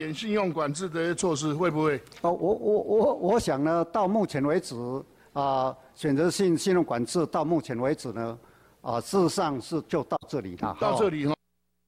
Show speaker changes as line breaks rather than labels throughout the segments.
信用管制的措施会不会？
我想呢，到目前为止选择性信用管制到目前为止呢，事实上是就到这里了。
到这里哈。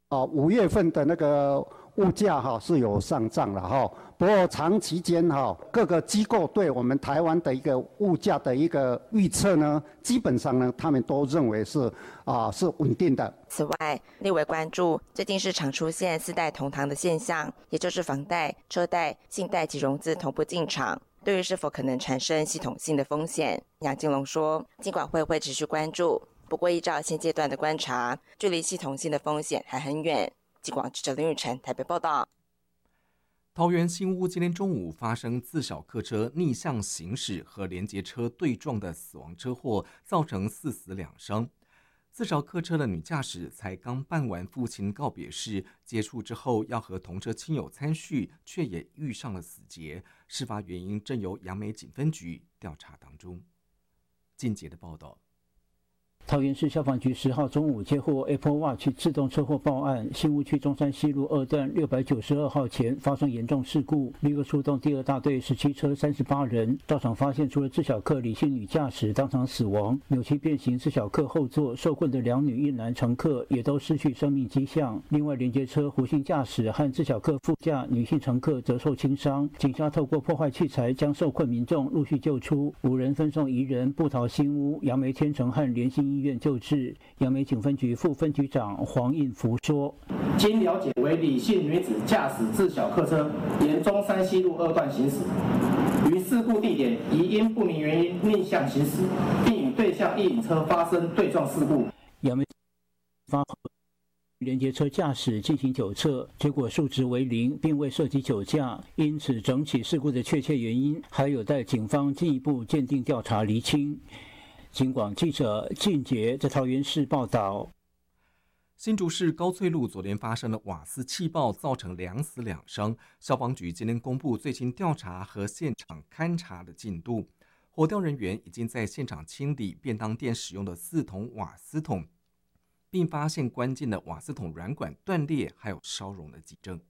5月份的那个物价是有上涨了哈，不过长期间各个机构对我们台湾的一个物价的一个预测呢，基本上呢，他们都认为是稳定的。
此外，立委关注最近市场出现4代同堂的现象，也就是房贷、车贷、信贷及融资同步进场。对于是否可能产生系统性的风险，杨金龙说，金管会会持续关注。不过，依照现阶段的观察，距离系统性的风险还很远。金广记者林宇晨台北报道。
桃园新屋今天中午发生自小客车逆向行驶和连结车对撞的死亡车祸，造成4死2伤。自小客车的女驾驶才刚办完父亲告别式，结束之后要和同车亲友参叙，却也遇上了死劫。事发原因正由杨梅警分局调查当中。进阶的报道。
桃园市消防局10号中午接获 Apple Watch 自动车祸报案，新屋区中山西路2段692号前发生严重事故，立刻出动第2大队17车38人到场，发现除了自小客李姓女驾驶当场死亡，扭曲变形自小客后座受困的2女1男乘客也都失去生命迹象。另外，连接车胡姓驾驶和自小客副驾女性乘客则受轻伤。警方透过破坏器材将受困民众陆续救出，5人分送宜仁、布桃新屋、杨梅天成和联兴医院救治。杨梅警分局副分局长黄应福说：“
经了解，为李姓女子驾驶自小客车沿中山西路2段行驶，于事故地点疑因不明原因逆向行驶，并与对向一引车发生对撞事故。”
杨梅发连接车驾驶进行酒测，结果数值为0，并未涉及酒驾，因此整起事故的确切原因还有待警方进一步鉴定调查厘清。警广记者靳杰在桃园市报道。
新竹市高翠路昨天发生了瓦斯气爆，造成2死2伤。消防局今天公布最新调查和现场勘查的进度，火调人员已经在现场清理便当店使用的4桶瓦斯桶，并发现关键的瓦斯桶软管断裂，还有烧熔的迹证。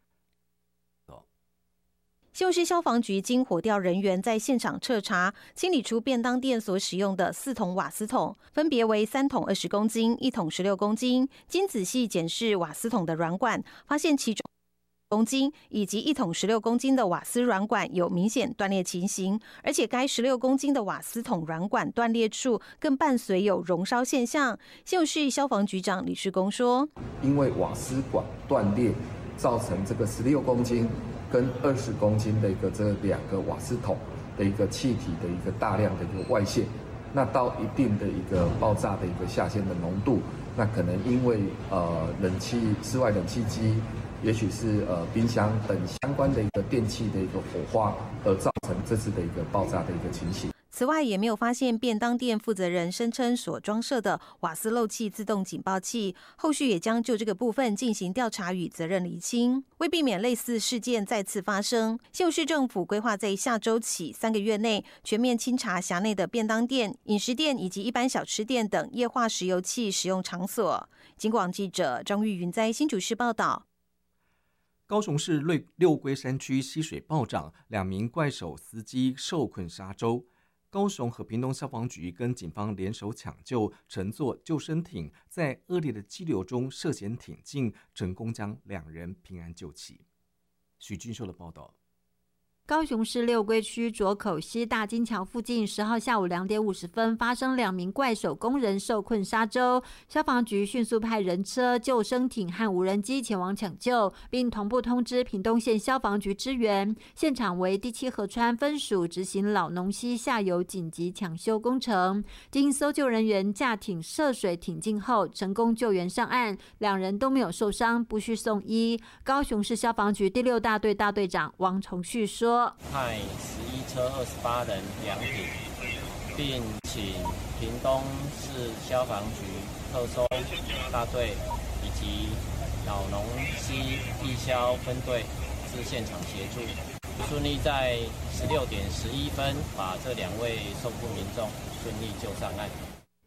新竹市消防局经火调人员在现场彻查，清理出便当店所使用的4桶瓦斯桶，分别为3桶20公斤、1桶16公斤。经仔细检视瓦斯桶的软管，发现其中公斤以及1桶16公斤的瓦斯软管有明显断裂情形，而且该16公斤的瓦斯桶软管断裂处更伴随有熔烧现象。新竹市消防局长李世公说：“
因为瓦斯管断裂，造成这个16公斤。跟20公斤的这2个瓦斯桶的一个气体的一个大量的一个外泄，那到一定的一个爆炸的一个下限的浓度，那可能因为室外冷气机，也许是冰箱等相关的一个电器的一个火花，而造成这次的一个爆炸的一个情形。”
此外，也没有发现便当店负责人声称所装设的瓦斯漏气自动警报器，后续也将就这个部分进行调查与责任厘清。为避免类似事件再次发生，新竹市政府规划在下周起3个月内全面清查辖内的便当店、饮食店以及一般小吃店等液化石油气使用场所。警广记者张玉云在新竹市报道。
高雄市六龟山区溪水暴涨，2名怪手司机受困沙洲。高雄和屏东消防局跟警方联手抢救，乘坐救生艇在恶劣的激流中涉险挺进，成功将2人平安救起。许俊秀的报道。
高雄市六龟区左口溪大金桥附近10号下午2点50分发生2名怪手工人受困沙洲，消防局迅速派人车、救生艇和无人机前往抢救，并同步通知屏东县消防局支援。现场为第7河川分署执行老农溪下游紧急抢修工程，经搜救人员驾艇涉水挺进后，成功救援上岸，2人都没有受伤，不需送医。高雄市消防局第6大队大队长王崇旭说：“
派11车28人2艇，并请屏东市消防局特搜大队以及老农溪义消分队至现场协助，顺利在16点11分把这2位受困民众顺利救上岸。”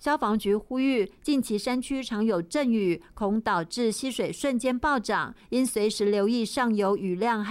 消防局呼吁，近期山区常有阵雨，恐导致溪水瞬间暴涨，应随时留意上游雨量和